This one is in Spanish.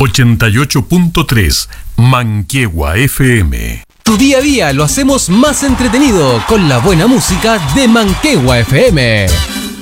88.3 Manquehue FM. Tu día a día lo hacemos más entretenido con la buena música de Manquehue FM.